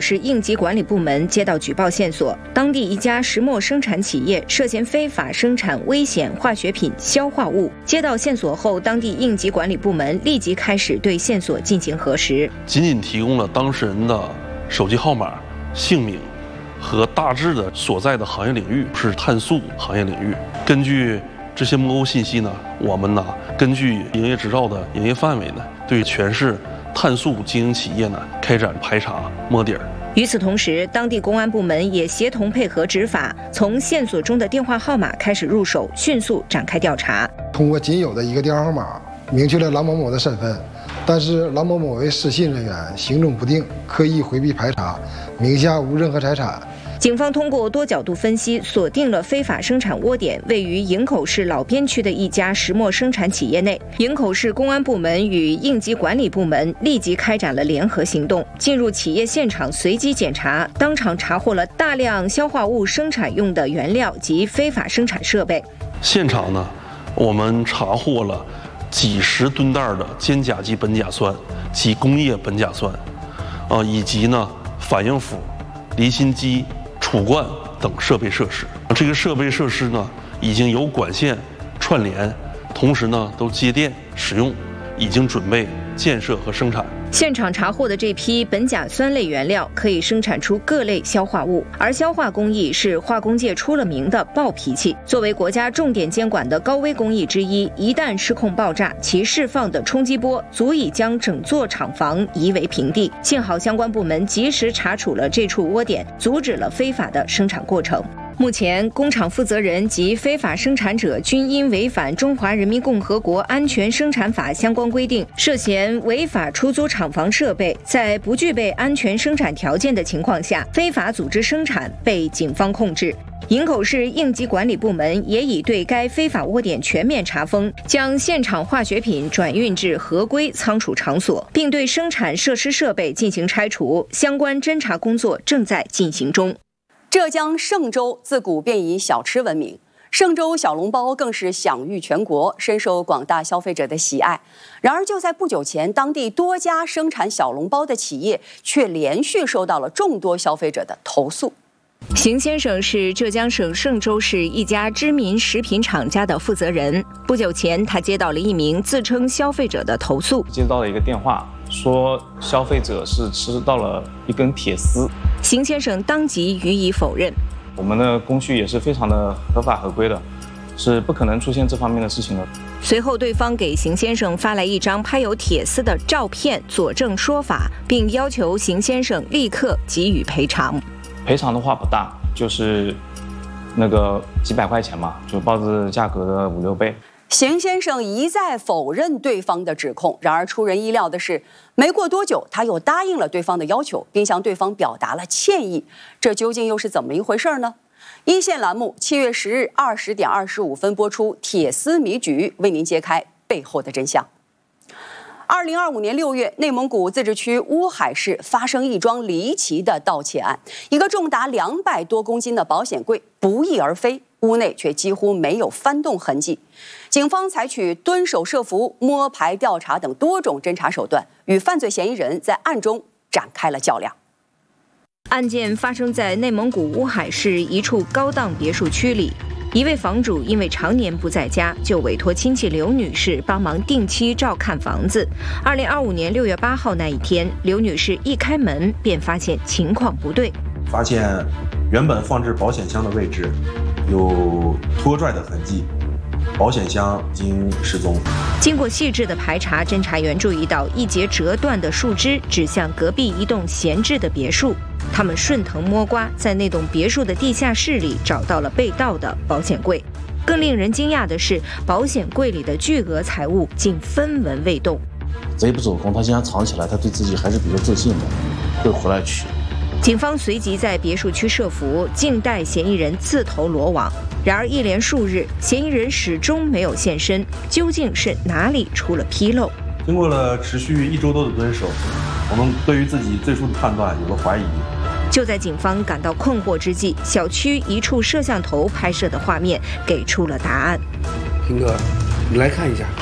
市应急管理部门接到举报线索，当地一家石墨生产企业涉嫌非法生产危险化学品消化物。接到线索后，当地应急管理部门立即开始对线索进行核实， 仅仅提供了当事人的手机号码、姓名和大致的所在的行业领域，是碳素行业领域。根据这些摸沟信息呢，我们根据营业执照的营业范围呢，对全市碳素经营企业呢开展排查摸底儿。 与此同时，当地公安部门也协同配合执法，从线索中的电话号码开始入手，迅速展开调查。 通过仅有的一个电话号码，明确了郎某某的身份，但是郎某某为失信人员，行踪不定，刻意回避排查，名下无任何财产。 警方通过多角度分析，锁定了非法生产窝点位于营口市老边区的一家石墨生产企业内。营口市公安部门与应急管理部门立即开展了联合行动，进入企业现场随机检查，当场查获了大量消化物生产用的原料及非法生产设备。 现场呢，我们查获了几十吨袋的尖甲基苯甲酸及工业苯甲酸，以及反应釜、离心机、储罐等设备设施。这个设备设施呢，已经有管线串联，同时都接电使用，已经准备建设和生产。 现场查获的这批苯甲酸类原料可以生产出各类消化物，而消化工艺是化工界出了名的暴脾气。作为国家重点监管的高危工艺之一，一旦失控爆炸，其释放的冲击波足以将整座厂房夷为平地。幸好相关部门及时查处了这处窝点，阻止了非法的生产过程。目前，工厂负责人及非法生产者均因违反《中华人民共和国安全生产法》相关规定，涉嫌违法出租厂房设备，在不具备安全生产条件的情况下，非法组织生产，被警方控制。营口市应急管理部门也已对该非法窝点全面查封，将现场化学品转运至合规仓储场所，并对生产设施设备进行拆除，相关侦查工作正在进行中。 浙江嵊州自古便以小吃闻名，嵊州小笼包更是享誉全国，深受广大消费者的喜爱。然而，就在不久前，当地多家生产小笼包的企业却连续收到了众多消费者的投诉。 邢先生是浙江省嵊州市一家知名食品厂家的负责人。不久前，他接到了一名自称消费者的投诉， 接到了一个电话，说消费者是吃到了一根铁丝。 邢先生当即予以否认。 我们的工序也是非常的合法合规的，是不可能出现这方面的事情的。 随后，对方给邢先生发来一张拍有铁丝的照片，佐证说法，并要求邢先生立刻给予赔偿。 赔偿的话不大，就是几百块钱嘛，就包子价格的5、6倍。 邢先生一再否认对方的指控，然而出人意料的是，没过多久，他又答应了对方的要求，并向对方表达了歉意。这究竟又是怎么一回事呢？一线栏目7月10日20点25分播出《铁丝迷局》，为您揭开背后的真相。2025年6月，内蒙古自治区乌海市发生一桩离奇的盗窃案，一个重达200多公斤的保险柜不翼而飞，屋内却几乎没有翻动痕迹。警方采取蹲守设伏、摸排调查等多种侦查手段，与犯罪嫌疑人在暗中展开了较量。 案件发生在内蒙古乌海市一处高档别墅区里，一位房主因为常年不在家，就委托亲戚刘女士帮忙定期照看房子。2025年6月8号那一天，刘女士一开门便发现情况不对， 发现原本放置保险箱的位置有拖拽的痕迹，保险箱已经失踪。 经过细致的排查，侦查员注意到一截折断的树枝指向隔壁一栋闲置的别墅。他们顺藤摸瓜，在那栋别墅的地下室里找到了被盗的保险柜。更令人惊讶的是，保险柜里的巨额财物竟分文未动。 贼不走空，他竟然藏起来，他对自己还是比较自信的，会回来取。 警方随即在别墅区设伏，静待嫌疑人自投罗网。然而一连数日，嫌疑人始终没有现身，究竟是哪里出了纰漏？ 经过了持续1周多的蹲守，我们对于自己最初的判断有了怀疑。 就在警方感到困惑之际，小区一处摄像头拍摄的画面给出了答案。 平哥，你来看一下，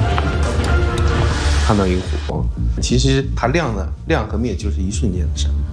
看到一个火光，其实它亮和灭就是一瞬间的事。